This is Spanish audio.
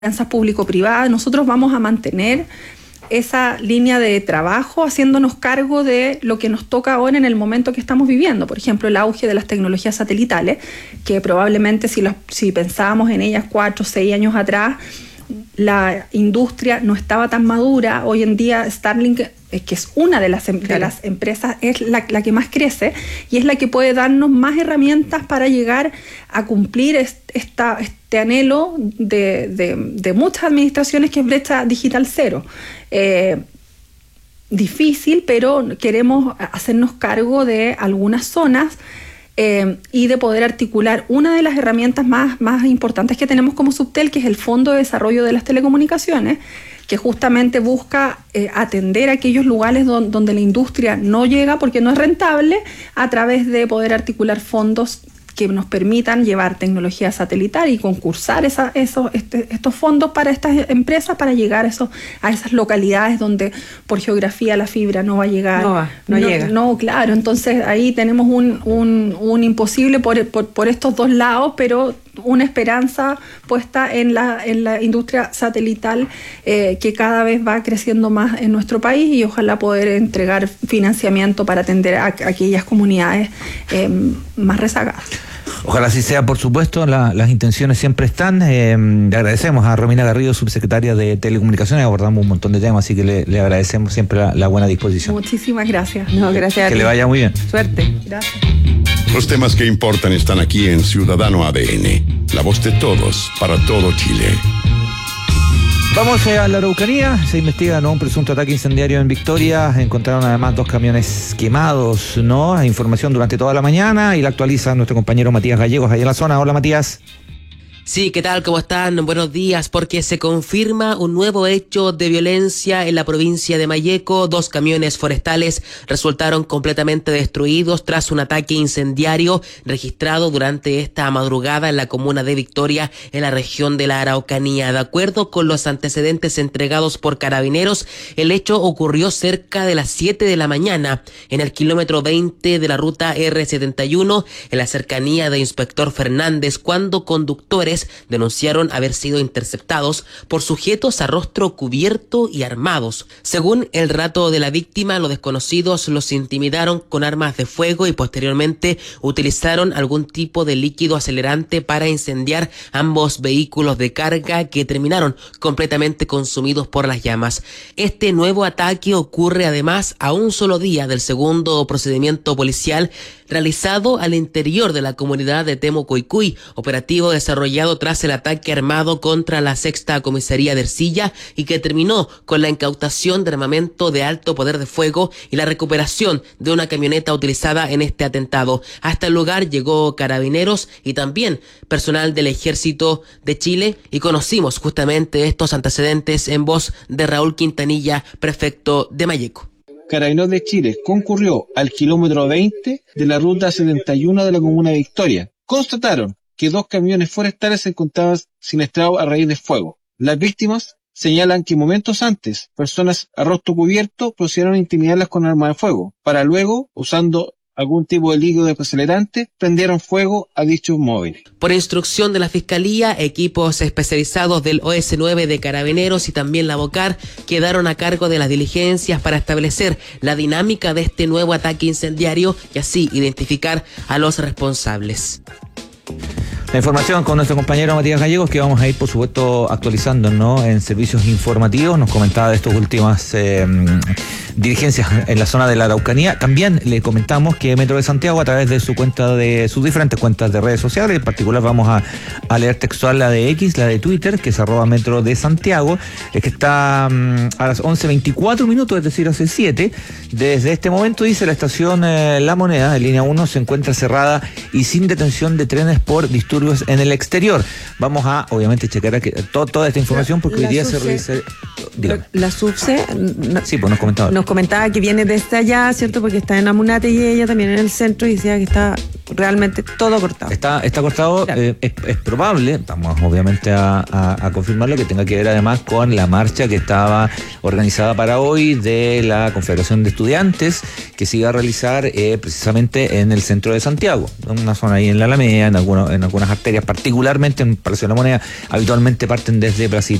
alianzas público-privadas. Nosotros vamos a mantener esa línea de trabajo haciéndonos cargo de lo que nos toca ahora en el momento que estamos viviendo. Por ejemplo, el auge de las tecnologías satelitales, que probablemente si pensábamos en ellas 4 o 6 años atrás, la industria no estaba tan madura. Hoy en día Starlink, que es una de las empresas, es la que más crece y es la que puede darnos más herramientas para llegar a cumplir este anhelo de muchas administraciones, que es brecha digital cero. Difícil, pero queremos hacernos cargo de algunas zonas y de poder articular una de las herramientas más importantes que tenemos como Subtel, que es el Fondo de Desarrollo de las Telecomunicaciones, que justamente busca atender a aquellos lugares donde la industria no llega porque no es rentable, a través de poder articular fondos que nos permitan llevar tecnología satelital y concursar estos fondos para estas empresas para llegar a esas localidades donde por geografía la fibra no va a llegar. No llega. No, claro. Entonces ahí tenemos un imposible por estos dos lados, pero una esperanza puesta en la industria satelital que cada vez va creciendo más en nuestro país, y ojalá poder entregar financiamiento para atender a aquellas comunidades más rezagadas. Ojalá así sea, por supuesto, las intenciones siempre están. Le agradecemos a Romina Garrido, subsecretaria de Telecomunicaciones, abordamos un montón de temas, así que le agradecemos siempre la buena disposición. Muchísimas gracias. No, gracias a ti. Que le vaya muy bien. Suerte. Gracias. Los temas que importan están aquí en Ciudadano ADN, la voz de todos, para todo Chile. Vamos a la Araucanía. Se investiga un presunto ataque incendiario en Victoria. Encontraron además 2 camiones quemados, ¿no? Información durante toda la mañana y la actualiza nuestro compañero Matías Gallegos ahí en la zona. Hola, Matías. Sí, ¿qué tal? ¿Cómo están? Buenos días, porque se confirma un nuevo hecho de violencia en la provincia de Malleco. 2 camiones forestales resultaron completamente destruidos tras un ataque incendiario registrado durante esta madrugada en la comuna de Victoria, en la región de la Araucanía. De acuerdo con los antecedentes entregados por Carabineros, el hecho ocurrió cerca de las 7 de la mañana en el kilómetro 20 de la ruta R71, en la cercanía de Inspector Fernández, cuando conductores denunciaron haber sido interceptados por sujetos a rostro cubierto y armados. Según el relato de la víctima, los desconocidos los intimidaron con armas de fuego y posteriormente utilizaron algún tipo de líquido acelerante para incendiar ambos vehículos de carga, que terminaron completamente consumidos por las llamas. Este nuevo ataque ocurre además a un solo día del segundo procedimiento policial realizado al interior de la comunidad de Temucoicuy, operativo desarrollado tras el ataque armado contra la 6ª Comisaría de Ercilla, y que terminó con la incautación de armamento de alto poder de fuego y la recuperación de una camioneta utilizada en este atentado. Hasta el lugar llegó Carabineros y también personal del Ejército de Chile, y conocimos justamente estos antecedentes en voz de Raúl Quintanilla, prefecto de Malleco. Carabineros de Chile concurrió al kilómetro 20 de la ruta 71 de la comuna de Victoria. Constataron que 2 camiones forestales se encontraban siniestrados a raíz de fuego. Las víctimas señalan que momentos antes, personas a rostro cubierto procedieron a intimidarlas con armas de fuego, para luego, usando algún tipo de líquido acelerante, prendieron fuego a dichos móviles. Por instrucción de la Fiscalía, equipos especializados del OS9 de Carabineros y también la BOCAR quedaron a cargo de las diligencias para establecer la dinámica de este nuevo ataque incendiario y así identificar a los responsables. La información con nuestro compañero Matías Gallegos, que vamos a ir, por supuesto, actualizando, ¿no?, en servicios informativos. Nos comentaba de estas últimas dirigencias en la zona de la Araucanía. También le comentamos que Metro de Santiago, a través de sus diferentes cuentas de redes sociales, en particular vamos a leer textual la de X, la de Twitter, que es @Metro de Santiago, es que está a las 11:24 minutos, es decir, hace 7. Desde este momento, dice, la estación La Moneda, en línea 1, se encuentra cerrada y sin detención de trenes por disturbios en el exterior. Vamos a, obviamente, checar aquí toda esta información, porque hoy día se revisa. La SUBSE sí, pues nos comentaba que viene desde allá, ¿cierto? Porque está en Amunate y ella también en el centro, y decía que está realmente todo cortado. Está cortado, claro. Es probable, vamos obviamente a confirmarlo, que tenga que ver además con la marcha que estaba organizada para hoy de la Confederación de Estudiantes, que se iba a realizar precisamente en el centro de Santiago, en una zona ahí en la Alameda, en algunas arterias, particularmente en Palacio de la Moneda. Habitualmente parten desde Brasil